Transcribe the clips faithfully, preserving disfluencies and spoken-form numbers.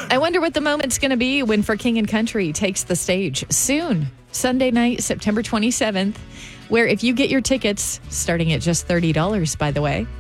I wonder what the moment's going to be when For King and Country takes the stage soon, Sunday night, September twenty-seventh, where if you get your tickets, starting at just thirty dollars, by the way,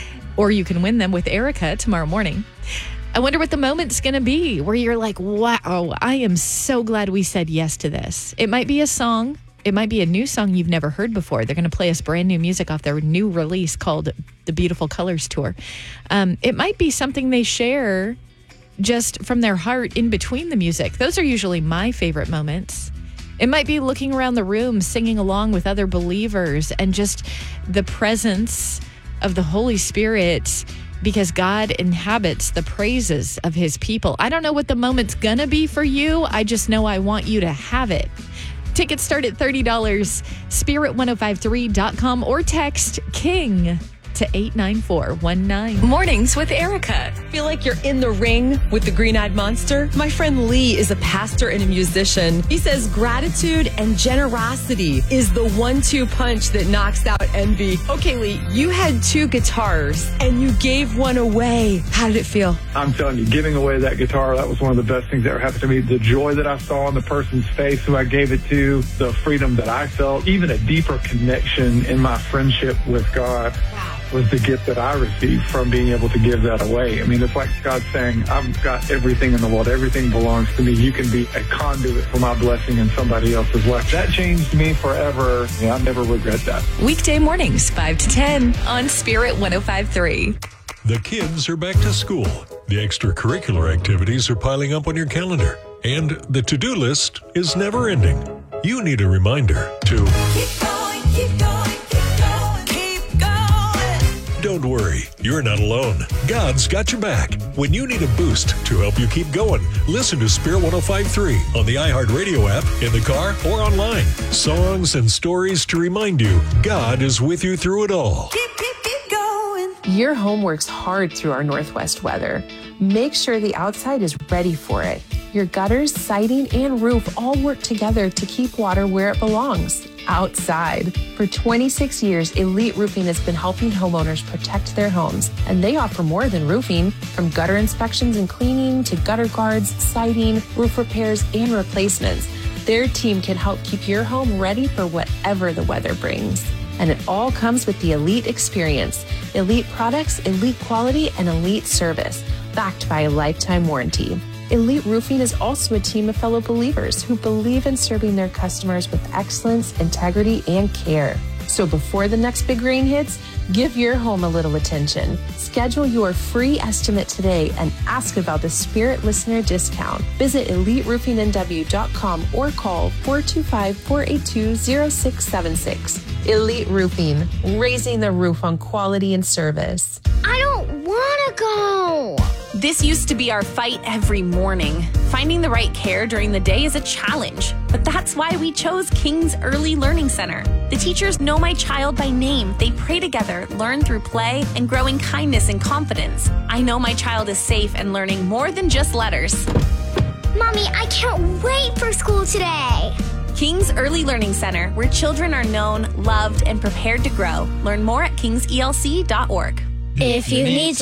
or you can win them with Erica tomorrow morning. I wonder what the moment's going to be where you're like, wow, I am so glad we said yes to this. It might be a song. It might be a new song you've never heard before. They're going to play us brand new music off their new release called The Beautiful Colors Tour. Um, it might be something they share just from their heart in between the music. Those are usually my favorite moments. It might be looking around the room, singing along with other believers, and just the presence of the Holy Spirit, because God inhabits the praises of his people. I don't know what the moment's gonna be for you. I just know I want you to have it. Tickets start at thirty dollars, spirit ten fifty-three dot com, or text KING to eight nine four one nine. Mornings with Erica. Feel like you're in the ring with the green-eyed monster? My friend Lee is a pastor and a musician. He says gratitude and generosity is the one two punch that knocks out envy. Okay, Lee, you had two guitars and you gave one away. How did it feel? I'm telling you, giving away that guitar, that was one of the best things that ever happened to me. The joy that I saw on the person's face who I gave it to, the freedom that I felt, even a deeper connection in my friendship with God. Wow. Was the gift that I received from being able to give that away. I mean, it's like God saying, I've got everything in the world. Everything belongs to me. You can be a conduit for my blessing in somebody else's life. That changed me forever. Yeah, I'll never regret that. Weekday mornings, five to ten on Spirit ten fifty-three. The kids are back to school. The extracurricular activities are piling up on your calendar. And the to-do list is never ending. You need a reminder to Keep going, keep going, keep going, keep going. Don't worry, you're not alone. God's got your back. When you need a boost to help you keep going, listen to Spirit ten fifty-three on the iHeartRadio app, in the car, or online. Songs and stories to remind you God is with you through it all. Keep, keep, keep going. Your home works hard through our Northwest weather. Make sure the outside is ready for it. Your gutters, siding, and roof all work together to keep water where it belongs, outside. For twenty-six years, Elite Roofing has been helping homeowners protect their homes, and they offer more than roofing. From gutter inspections and cleaning to gutter guards, siding, roof repairs, and replacements, their team can help keep your home ready for whatever the weather brings. And it all comes with the Elite experience. Elite products, elite quality, and elite service, backed by a lifetime warranty. Elite Roofing is also a team of fellow believers who believe in serving their customers with excellence, integrity, and care. So before the next big rain hits, give your home a little attention. Schedule your free estimate today and ask about the Spirit Listener discount. Visit elite roofing n w dot com or call four two five, four eight two, zero six seven six. Elite Roofing, raising the roof on quality and service. I don't want to go. This used to be our fight every morning. Finding the right care during the day is a challenge, but that's why we chose King's Early Learning Center. The teachers know my child by name. They pray together, learn through play, and grow in kindness and confidence. I know my child is safe and learning more than just letters. Mommy, I can't wait for school today. King's Early Learning Center, where children are known, loved, and prepared to grow. Learn more at kings e l c dot org. If you need